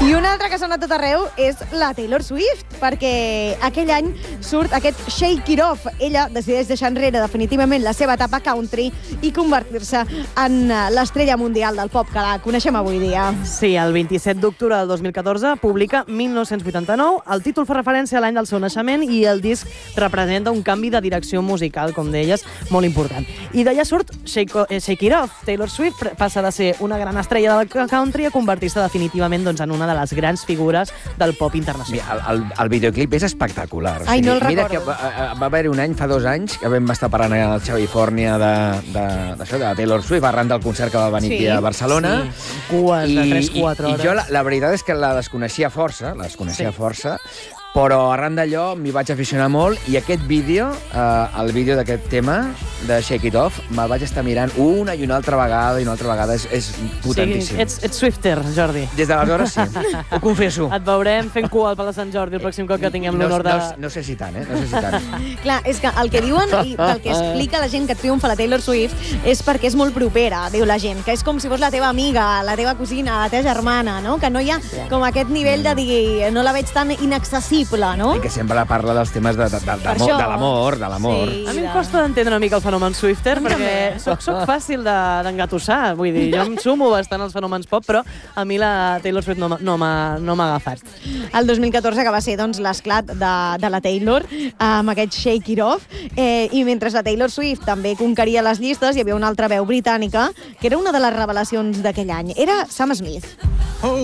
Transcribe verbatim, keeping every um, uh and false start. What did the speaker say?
I una altra que sona a tot arreu és la Taylor Swift, perquè aquell any surt aquest Shake It Off. Ella decideix deixar enrere definitivament la seva etapa country i convertir-se en l'estrella mundial del pop que la coneixem avui dia. Sí, el vint-i-set d'octubre del dos mil catorze publica mil nou-cents vuitanta-nou. El títol fa referència a l'any del seu naixement i el disc representa un canvi de direcció musical, com deies, molt important. I d'allà surt Shake, eh, Shake It Off. Taylor Swift passa de ser una gran estrella del country a convertir-se definitivament doncs, en una de les grans figures del pop internacional. Mira, el, el, el videoclip és espectacular. Ai, no el mira recordo. que va, va haver un any, fa dos anys, que vam estar parlant a Califòrnia de, de, d'això, de Taylor Swift, arran del concert que va venir Sí. aquí a Barcelona. Sí, cues de tres quatre hores. I jo la, la veritat és que la desconeixia força, la desconeixia Sí. força, però arran d'allò m'hi vaig aficionar molt i aquest vídeo, eh, el vídeo d'aquest tema, de Shake It Off, me'l vaig estar mirant una i una altra vegada i una altra vegada. És, és potentíssim. Sí, ets, ets Swifter, Jordi. Des d'aleshores sí, ho confesso. Et veurem fent cua al Palau de Sant Jordi el pròxim cop que tinguem l'honor de... No, no, no sé si tant, eh? No sé si tant. Clar, és que el que diuen i el que explica la gent que triomfa la Taylor Swift és perquè és molt propera, diu la gent, que és com si fos la teva amiga, la teva cosina, la teva germana, no? Que no hi ha com aquest nivell de dir no la veig tan inaccessible, no? I que sempre parla dels temes de, de, de, de, això. de l'amor, de l'amor. Sí. A mi em costa d'entendre una mica el fenomen Swifter, perquè també. soc, soc fàcil de- d'engatussar. Vull dir, jo em sumo bastant als fenòmens pop, però a mi la Taylor Swift no m'ha no m'ha no m'ha agafat. El dos mil catorze, que va ser doncs, l'esclat de, de la Taylor, amb aquest Shake It Off, eh, i mentre la Taylor Swift també conqueria les llistes, hi havia una altra veu britànica, que era una de les revelacions d'aquell any. Era Sam Smith.